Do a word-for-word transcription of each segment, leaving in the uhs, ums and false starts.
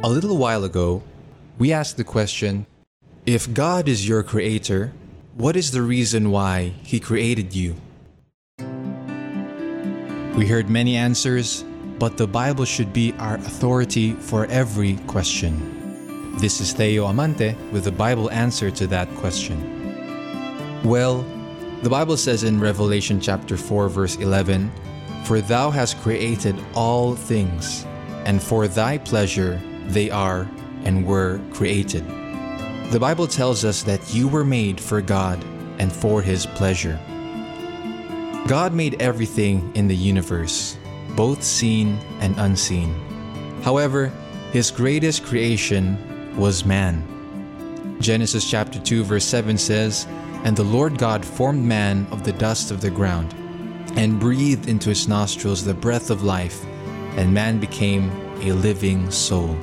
A little while ago, we asked the question, if God is your creator, what is the reason why He created you? We heard many answers, but the Bible should be our authority for every question. This is Theo Amante with the Bible answer to that question. Well, the Bible says in Revelation chapter four verse eleven, "For thou hast created all things, and for thy pleasure they are and were created." The Bible tells us that you were made for God and for His pleasure. God made everything in the universe, both seen and unseen. However, His greatest creation was man. Genesis chapter two verse seven says, "And the Lord God formed man of the dust of the ground, and breathed into his nostrils the breath of life, and man became a living soul."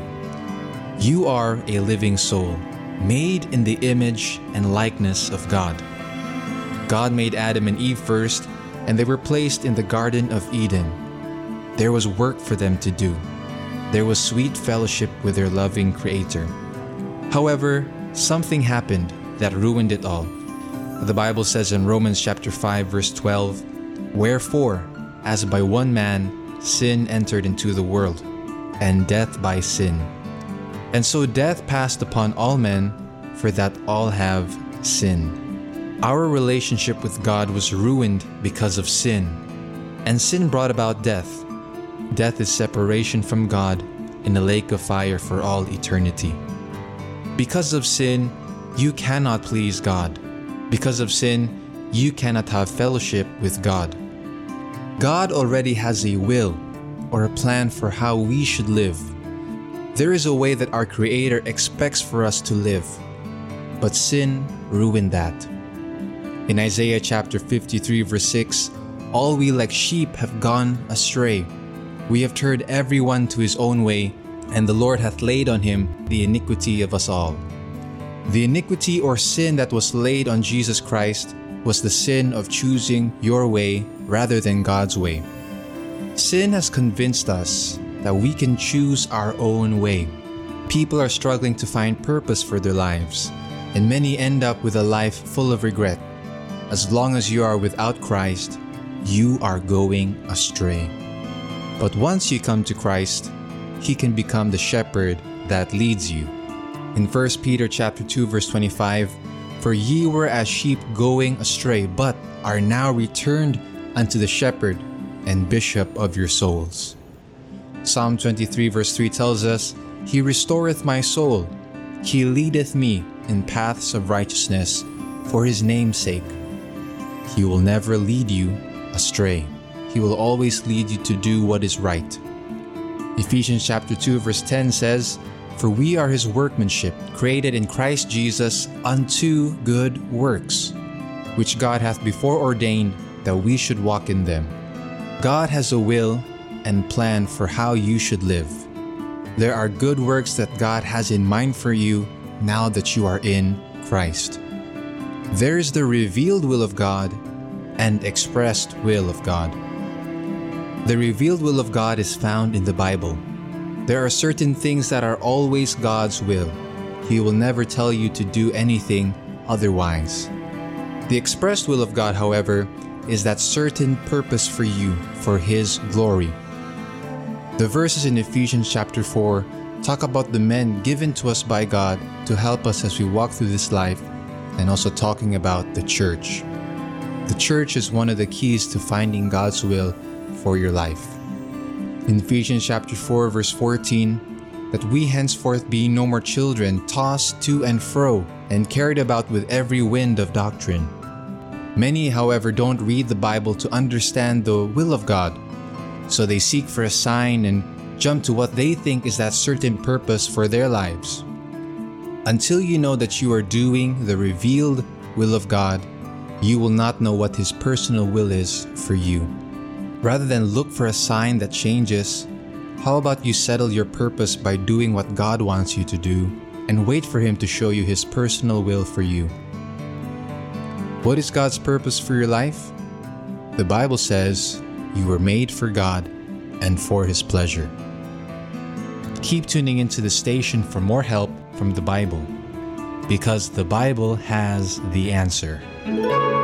You are a living soul, made in the image and likeness of God. God made Adam and Eve first, and they were placed in the Garden of Eden. There was work for them to do. There was sweet fellowship with their loving Creator. However, something happened that ruined it all. The Bible says in Romans chapter five verse twelve, "Wherefore, as by one man sin entered into the world, and death by sin. And so death passed upon all men, for that all have sinned." Our relationship with God was ruined because of sin, and sin brought about death. Death is separation from God in a lake of fire for all eternity. Because of sin, you cannot please God. Because of sin, you cannot have fellowship with God. God already has a will or a plan for how we should live. There is a way that our Creator expects for us to live, but sin ruined that. In Isaiah chapter fifty-three verse six, "All we like sheep have gone astray. We have turned everyone to his own way, and the Lord hath laid on him the iniquity of us all." The iniquity or sin that was laid on Jesus Christ was the sin of choosing your way rather than God's way. Sin has convinced us that we can choose our own way. People are struggling to find purpose for their lives, and many end up with a life full of regret. As long as you are without Christ, you are going astray. But once you come to Christ, He can become the shepherd that leads you. In First Peter chapter two verse twenty-five, "For ye were as sheep going astray, but are now returned unto the shepherd and bishop of your souls." Psalm twenty-three verse three tells us, "He restoreth my soul. He leadeth me in paths of righteousness for His name's sake." He will never lead you astray. He will always lead you to do what is right. Ephesians chapter two verse ten says, "For we are His workmanship, created in Christ Jesus unto good works, which God hath before ordained that we should walk in them." God has a will and plan for how you should live. There are good works that God has in mind for you now that you are in Christ. There is the revealed will of God and expressed will of God. The revealed will of God is found in the Bible. There are certain things that are always God's will. He will never tell you to do anything otherwise. The expressed will of God, however, is that certain purpose for you for His glory. The verses in Ephesians chapter four talk about the men given to us by God to help us as we walk through this life, and also talking about the church. The church is one of the keys to finding God's will for your life. In Ephesians chapter four verse fourteen, "That we henceforth be no more children, tossed to and fro, and carried about with every wind of doctrine." Many, however, don't read the Bible to understand the will of God, so they seek for a sign and jump to what they think is that certain purpose for their lives. Until you know that you are doing the revealed will of God, you will not know what His personal will is for you. Rather than look for a sign that changes, how about you settle your purpose by doing what God wants you to do and wait for Him to show you His personal will for you? What is God's purpose for your life? The Bible says you were made for God and for His pleasure. Keep tuning into the station for more help from the Bible, because the Bible has the answer.